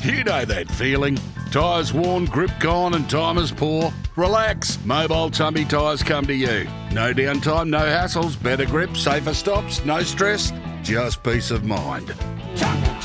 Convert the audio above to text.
You know that feeling. Tyres worn, grip gone and time is poor? Relax, Mobile Tumby Tyres come to you. No downtime, no hassles, better grip, safer stops, no stress, just peace of mind.